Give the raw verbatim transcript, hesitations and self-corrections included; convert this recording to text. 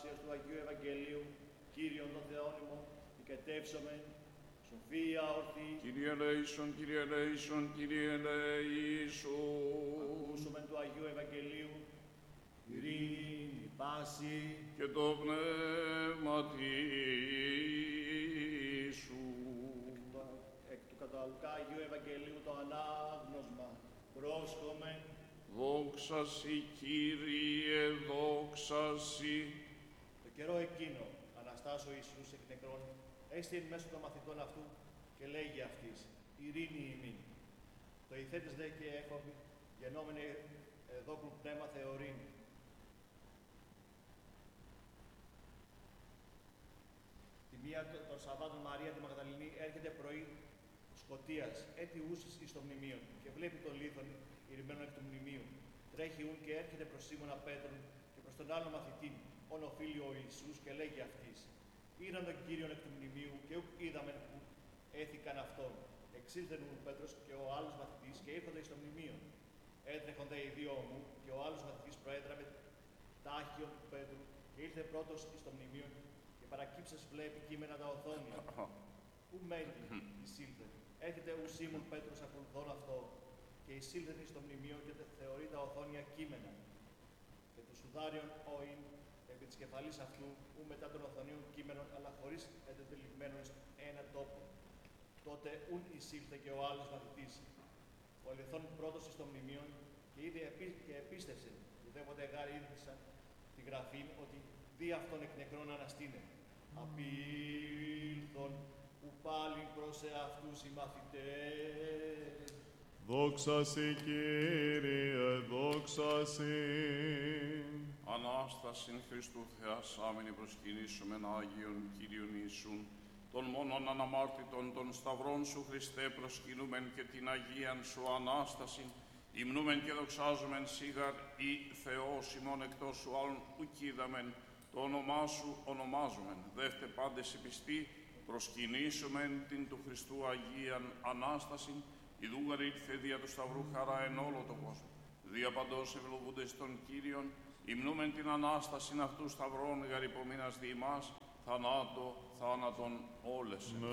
πάσεως του Αγίου Ευαγγελίου, Κύριον των Θεών ημών, οικετεύσομεν, σοφία ορθή. Κύριε ελέησον, Κύριε ελέησον, Κύριε ελέησον. Ακούσομεν του Αγίου Ευαγγελίου, ειρήνη, πάση και το πνεύμα σου. Εκ του Καταλουκά Αγίου Ευαγγελίου το ανάγνωσμα πρόσχομεν. Δόξα σοι, Κύριε, δόξα σοι. Το καιρό εκείνο, Αναστάς ο Ιησούς εκ νεκρών, έστειν μέσω των μαθητών αυτού και λέγει αυτής, ειρήνη ημίν. Το ηθέτης δε και έκοβη, γενόμενοι εδώκουν πνεύμα θεωρήνη. Τη μία των Σαββάτων Μαρία τη Μαγδαληνή έρχεται πρωί σκοτίας, έτη ούσης εις το μνημείο και βλέπει τον λίθον ηρημένο εκ του μνημείου. Τρέχει ούν και έρχεται προς Σίμωνα Πέτρον και προς τον άλλο μαθητή, όν οφείλει ο Ιησούς και λέγει αυτής, είδαν τον Κύριον εκ του μνημείου και ουκ είδαμεν που έθηκαν αυτόν. Εξήλθεν ούν Πέτρος και ο άλλος μαθητής και ήρθονται εις το μνημείο. Έτρεχονται οι δύο ομού και ο άλλος μαθητής προέδραμε τάχιον του Πέτρου και ήρθε πρώτος εις το μνημείο και παρακύψας βλέπει κείμενα τα οθόνια. Πού μένει, εισήλθε. Έρχεται ο Σίμων Πέτρος ακολουθών αυτό και εισήλθε στο μνημείο και θεωρεί τα οθόνια κείμενα. Και το σουδάριον όιν επί της κεφαλής αυτού, ου μετά των οθονίων κείμενων, αλλά χωρίς εντετελιγμένον ένα τόπο. Τότε ουν εισήλθε και ο άλλος μαθητής. Ο ελευθόν πρώτος στο μνημείο και είδε επί, και επίστευσε. Και δέποτε γάρι ήρθησαν τη γραφή ότι δι' αυτόν εκ νεκρών αναστήνε. Mm. Απήλθον που πάλι προς εαυτούς οι μαθητές. Δόξα σοι, Κύριε, δόξα σοι. Ανάστασιν Χριστού Θεάς, άμενοι προσκυνήσομεν Άγιον Κύριον Ιησούν, των μόνον αναμάρτητων των σταυρών σου, Χριστέ, προσκυνούμεν και την Αγίαν σου Ανάστασιν, υμνούμεν και δοξάζομεν σίγαρ ή Θεός ημών εκτός σου άλλων ουκ είδαμεν, το όνομά σου ονομάζομεν. Δεύτε πάντες οι πιστοί, προσκυνήσομεν την του Χριστού Αγίαν Ανάστασιν, ιδούγαρ ήρθε δια του Σταυρού χαρά εν όλο τον κόσμο. Δια παντός ευλογούντες των Κύριων, υμνούμεν την Ανάστασιν αυτού σταυρών γαρ υπομείνας δι' ημάς, θανάτω, θάνατον όλες.